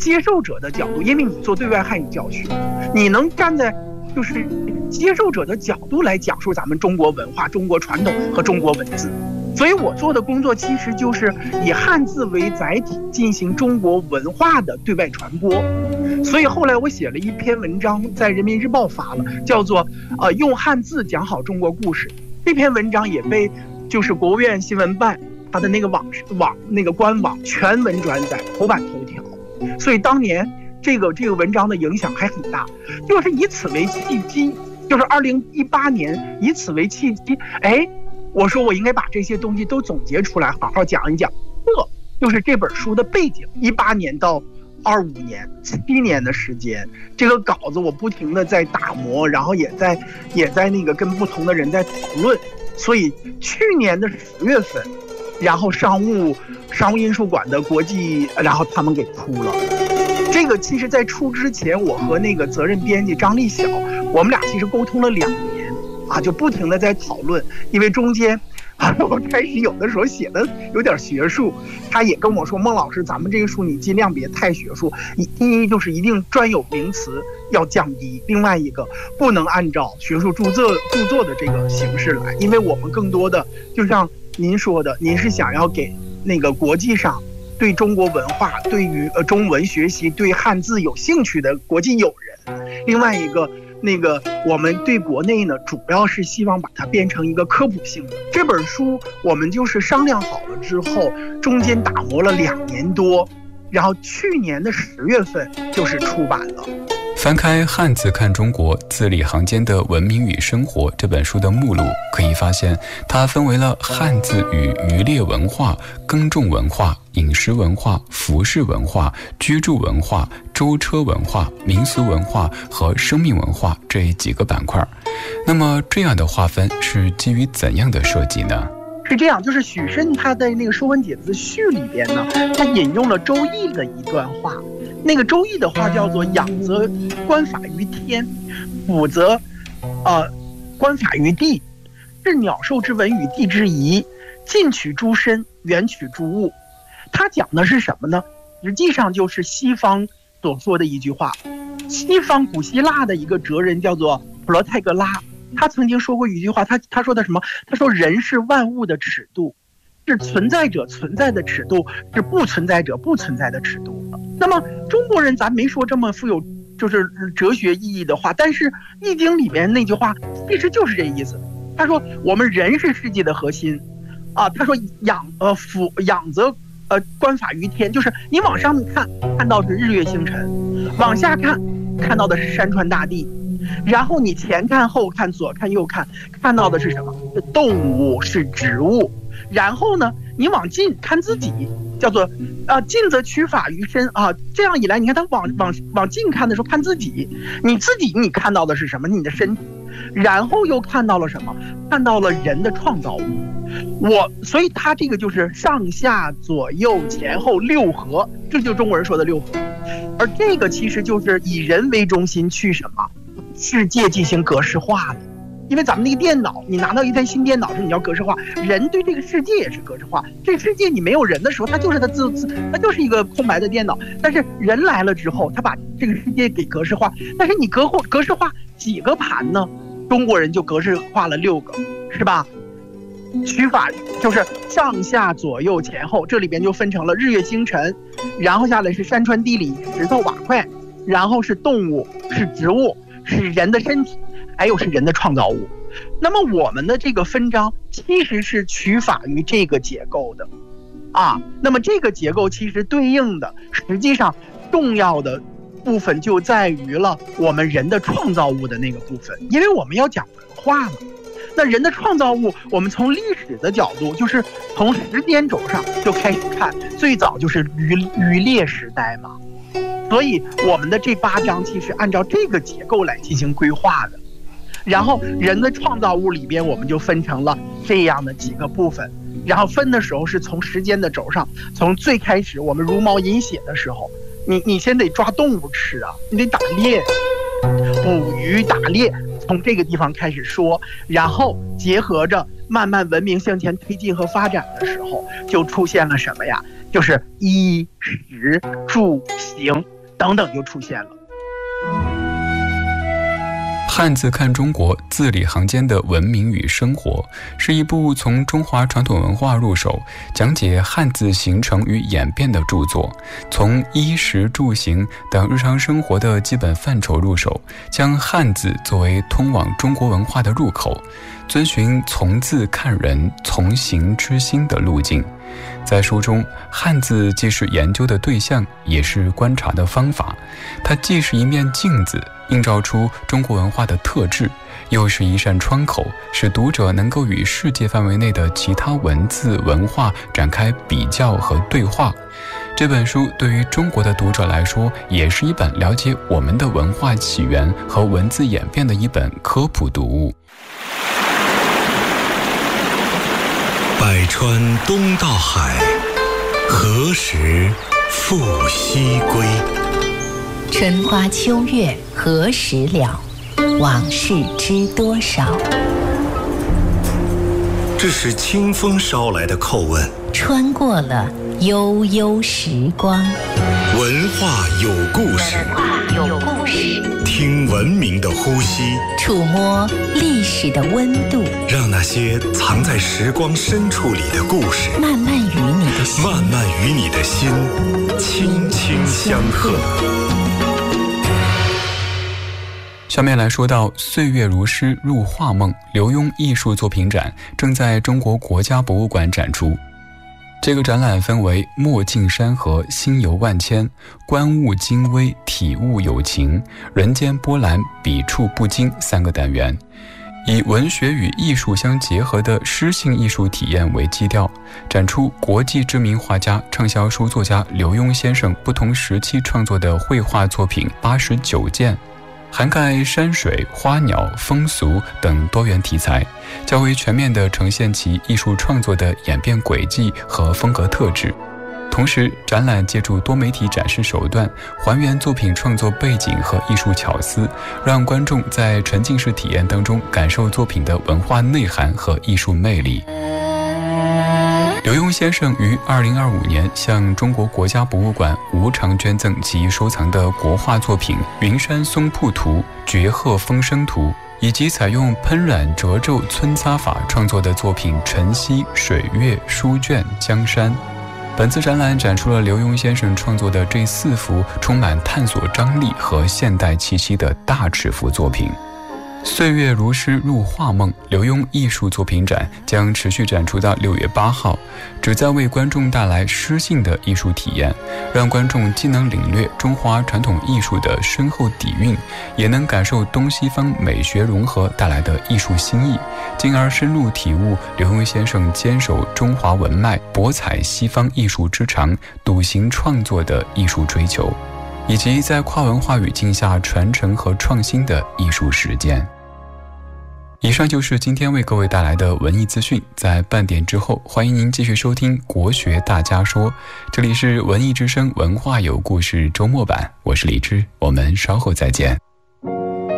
接受者的角度，因为你做对外汉语教学，你能站在就是接受者的角度来讲述咱们中国文化、中国传统和中国文字。所以我做的工作其实就是以汉字为载体进行中国文化的对外传播。所以后来我写了一篇文章，在人民日报发了，叫做用汉字讲好中国故事。这篇文章也被就是国务院新闻办它的那个那个官网全文转载，头版头条。所以当年这个文章的影响还很大，就是以此为契机，就是2018年以此为契机，我说我应该把这些东西都总结出来，好好讲一讲。这就是这本书的背景，18年到25年，7年的时间，这个稿子我不停的在打磨，然后也在那个跟不同的人在讨论。所以去年的10月份，然后商务印书馆的国际，然后他们给出了。这个其实在出之前，我和那个责任编辑张立晓，我们俩其实沟通了2年啊，就不停的在讨论，因为中间我开始有的时候写的有点学术，他也跟我说，孟老师，咱们这个书你尽量别太学术，第一就是一定专有名词要降低，另外一个不能按照学术著作的这个形式来，因为我们更多的就像您说的，您是想要给那个国际上对中国文化、对于中文学习、对汉字有兴趣的国际友人，另外一个我们对国内呢，主要是希望把它变成一个科普性的。这本书我们就是商量好了之后，中间打磨了2年多，然后去年的10月份就是出版了。 翻开《汉字看中国：字里行间的文明与生活》这本书的目录，可以发现它分为了汉字与渔猎文化、耕种文化、饮食文化、服饰文化、居住文化、舟车文化、民俗文化和生命文化这几个板块。那么这样的划分是基于怎样的设计呢？ 是这样，就是许慎他在那个《说文解字序》里边呢，他引用了周易的一段话。那个周易的话叫做养则观法于天，俯则观法于地，视鸟兽之文与地之宜，近取诸身，远取诸物。他讲的是什么呢？实际上就是西方所说的一句话。西方古希腊的一个哲人叫做普罗泰戈拉，他曾经说过一句话，他说的什么？他说人是万物的尺度，是存在者存在的尺度，是不存在者不存在的尺度。那么中国人咱没说这么富有就是哲学意义的话，但是《易经》里面那句话其实就是这意思。他说我们人是世界的核心啊。他说养则观法于天，就是你往上看到的是日月星辰，往下看到的是山川大地，然后你前看后看左看右看到的是什么？是动物，是植物。然后呢，你往近看自己，叫做近则取法于身啊。这样一来，你看他往近看的时候看自己，你自己你看到的是什么？你的身体。然后又看到了什么？看到了人的创造物。所以他这个就是上下左右前后六合，这就是中国人说的六合。而这个其实就是以人为中心去什么？世界进行格式化了。因为咱们那个电脑，你拿到一台新电脑时，你要格式化，人对这个世界也是格式化。这个世界你没有人的时候，它就是它就是一个空白的电脑。但是人来了之后，他把这个世界给格式化。但是你格式化几个盘呢？中国人就格式化了6个，是吧？取法就是上下左右前后，这里边就分成了日月星辰，然后下来是山川地理、石头瓦块，然后是动物，是植物，是人的身体，还有是人的创造物。那么我们的这个分章其实是取法于这个结构的啊。那么这个结构其实对应的，实际上重要的部分就在于了我们人的创造物的那个部分，因为我们要讲文化嘛。那人的创造物，我们从历史的角度，就是从时间轴上就开始看，最早就是渔猎时代嘛。所以我们的这8章其实按照这个结构来进行规划的。然后人的创造物里边，我们就分成了这样的几个部分。然后分的时候是从时间的轴上，从最开始我们茹毛饮血的时候，你先得抓动物吃啊，你得打猎、捕鱼、打猎，从这个地方开始说，然后结合着慢慢文明向前推进和发展的时候，就出现了什么呀？就是衣食住行等等就出现了。 汉字看中国，字里行间的文明与生活，是一部从中华传统文化入手，讲解汉字形成与演变的著作。从衣食住行等日常生活的基本范畴入手，将汉字作为通往中国文化的入口，遵循从字看人、从形知心的路径。在书中，汉字既是研究的对象，也是观察的方法。它既是一面镜子，映照出中国文化的特质，又是一扇窗口，使读者能够与世界范围内的其他文字文化展开比较和对话。这本书对于中国的读者来说，也是一本了解我们的文化起源和文字演变的一本科普读物。 百川东到海，何时复西归？ 春花秋月何时了？往事知多少？ 这是清风捎来的叩问。 穿过了悠悠时光， 文化有故事，听文明的呼吸， 触摸历史的温度， 让那些藏在时光深处里的故事， 慢慢与你的心轻轻相和。 下面来说到岁月如诗入画梦刘墉艺术作品展正在中国国家博物馆展出。这个展览分为墨镜山河心游万千、观物精微体悟有情、人间波澜笔触不惊3个单元，以文学与艺术相结合的诗性艺术体验为基调，展出国际知名画家、畅销书作家刘墉先生不同时期创作的绘画作品89件，涵盖山水、花鸟、风俗等多元题材，较为全面地呈现其艺术创作的演变轨迹和风格特质。同时，展览借助多媒体展示手段，还原作品创作背景和艺术巧思，让观众在沉浸式体验当中感受作品的文化内涵和艺术魅力。刘墉先生于2025年向中国国家博物馆无偿捐赠其收藏的国画作品《云山松瀑图》《绝壑风声图》，以及采用喷染褶皱皴擦法创作的作品《晨曦》《水月》《书卷》《江山》。本次展览展出了刘墉先生创作的这4幅充满探索张力和现代气息的大尺幅作品。岁月如诗入画梦刘墉艺术作品展将持续展出到6月8号，旨在为观众带来诗性的艺术体验，让观众既能领略中华传统艺术的深厚底蕴，也能感受东西方美学融合带来的艺术新意，进而深入体悟刘墉先生坚守中华文脉、博采西方艺术之长、笃行创作的艺术追求，以及在跨文化语境下传承和创新的艺术实践。以上就是今天为各位带来的文艺资讯，在半点之后，欢迎您继续收听国学大家说，这里是文艺之声文化有故事周末版，我是李志，我们稍后再见。